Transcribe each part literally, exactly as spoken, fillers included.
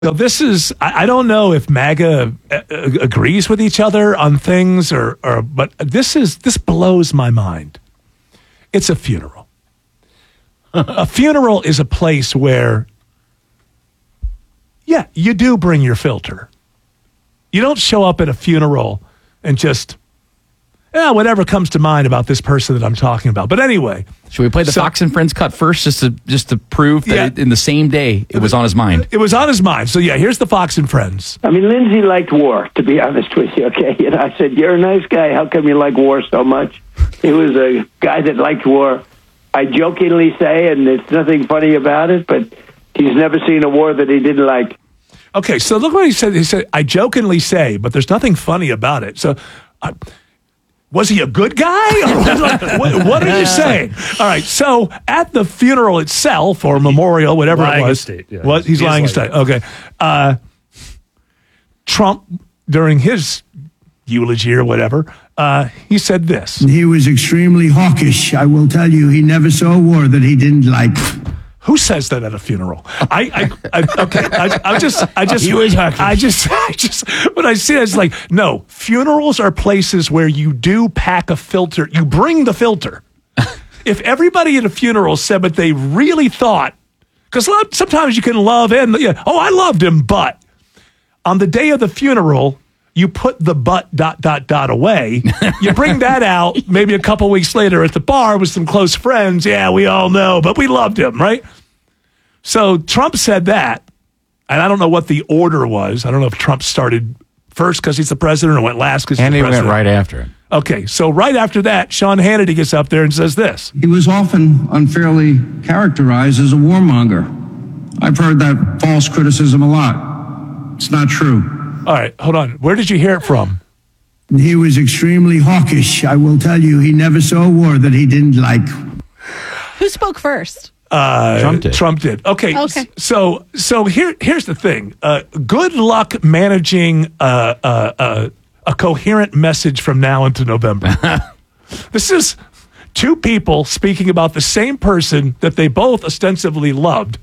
So this is, I, I don't know if MAGA uh, agrees with each other on things or, or, but this is, this blows my mind. It's a funeral. A funeral is a place where, yeah, you do bring your filter. You don't show up at a funeral and just, yeah, whatever comes to mind about this person that I'm talking about. But anyway. Should we play the so, Fox and Friends cut first just to just to prove that yeah, it, in the same day it was on his mind? It was on his mind. So, yeah, here's the Fox and Friends. I mean, Lindsay liked war, to be honest with you, okay? And I said, you're a nice guy. How come you like war so much? He was a guy that liked war. I jokingly say, and there's nothing funny about it, but he's never seen a war that he didn't like. Okay, so look what he said. He said, I jokingly say, but there's nothing funny about it. So, uh, was he a good guy? what, what are you saying? All right, so at the funeral itself, or memorial, whatever lying it was. State, yeah. What? He's, he's lying in state. Okay. Uh, Trump, during his eulogy or whatever, uh, he said this. He was extremely hawkish. I will tell you, he never saw a war that he didn't like. Who says that at a funeral? I, I, I okay, I, I just, I just, he was hawkish. I just, I just, when I see it, it's like, no, funerals are places where you do pack a filter. You bring the filter. If everybody at a funeral said what they really thought, because sometimes you can love and, yeah, oh, I loved him, but on the day of the funeral, you put the but dot, dot, dot away. You bring that out maybe a couple weeks later at the bar with some close friends. Yeah, we all know, but we loved him, right? So Trump said that, and I don't know what the order was. I don't know if Trump started first because he's the president or went last because he's the president. And he went right after him. Okay, so right after that, Sean Hannity gets up there and says this. He was often unfairly characterized as a warmonger. I've heard that false criticism a lot. It's not true. All right, hold on. Where did you hear it from? He was extremely hawkish. I will tell you, he never saw a war that he didn't like. Who spoke first? Uh, Trump did. Trump did. Okay. Okay. So, so here, here's the thing. Uh, good luck managing uh, uh, uh, a coherent message from now into November. This is two people speaking about the same person that they both ostensibly loved.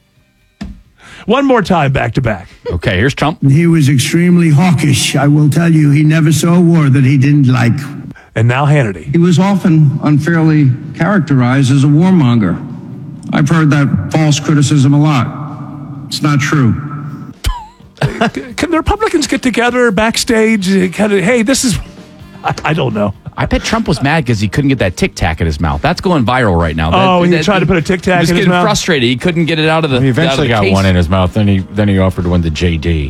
One more time, back to back. Okay, here's Trump. He was extremely hawkish. I will tell you, he never saw a war that he didn't like. And now Hannity. He was often unfairly characterized as a warmonger. I've heard that false criticism a lot. It's not true. Can the Republicans get together backstage? Kind of, hey, this is, I, I don't know. I bet Trump was mad because he couldn't get that Tic Tac in his mouth. That's going viral right now. Oh, that, he that, tried to put a Tic Tac in his mouth? He was getting frustrated. He couldn't get it out of the He eventually got case. one in his mouth. Then he then he offered one to J D.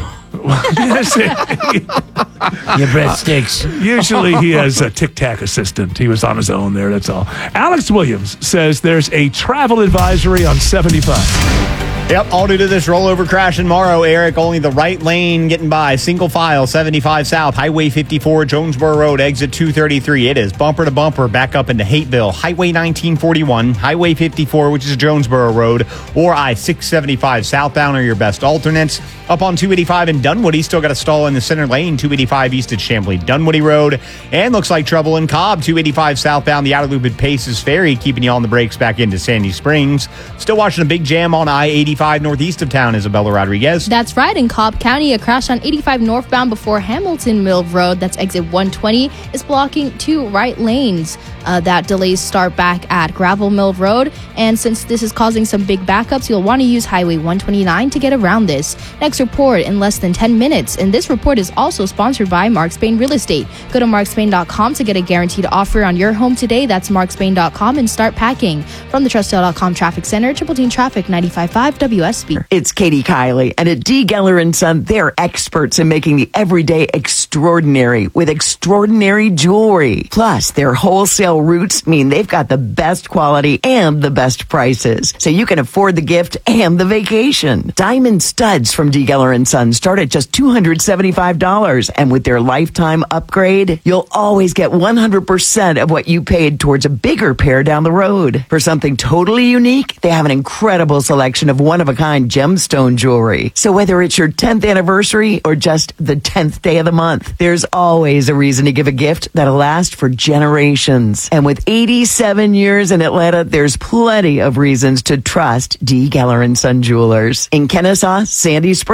Your breath stinks. Usually he has a Tic Tac assistant. He was on his own there, that's all. Alex Williams says there's a travel advisory on seventy-five. Yep, all due to this rollover crash in Morrow, Eric. Only the right lane getting by. Single file, seventy-five South, Highway fifty-four, Jonesboro Road, exit two thirty-three. It is bumper to bumper back up into Hateville, Highway nineteen forty-one, Highway fifty-four, which is Jonesboro Road, or I six seventy-five southbound are your best alternates. Up on two eighty-five in Dunwoody, still got a stall in the center lane, two eighty-five east at Chamblee Dunwoody Road. And looks like trouble in Cobb, two eighty-five southbound, the outer loop at Paces Ferry, keeping you on the brakes back into Sandy Springs. Still watching a big jam on I eighty-five northeast of town, Isabella Rodriguez. That's right, in Cobb County, a crash on eighty-five northbound before Hamilton Mill Road, that's exit one twenty, is blocking two right lanes. Uh, that delays start back at Gravel Mill Road, and since this is causing some big backups, you'll want to use Highway one twenty-nine to get around this. Next report in less than ten minutes, and this report is also sponsored by Mark Spain Real Estate. Go to mark spain dot com to get a guaranteed offer on your home today. That's mark spain dot com and start packing. From the Trustdale dot com Traffic Center, Triple Team Traffic ninety-five point five W S B. It's Katie Kiley, and at D. Geller and Son, they're experts in making the everyday extraordinary with extraordinary jewelry. Plus, their wholesale routes mean they've got the best quality and the best prices, so you can afford the gift and the vacation. Diamond studs from D. Geller and Son start at just two hundred seventy-five dollars, and with their lifetime upgrade, you'll always get one hundred percent of what you paid towards a bigger pair down the road. For something totally unique, they have an incredible selection of one one-of-a-kind gemstone jewelry. So whether it's your tenth anniversary or just the tenth day of the month, there's always a reason to give a gift that'll last for generations. And with eighty-seven years in Atlanta, there's plenty of reasons to trust D. Geller and Son Jewelers. In Kennesaw, Sandy Springs,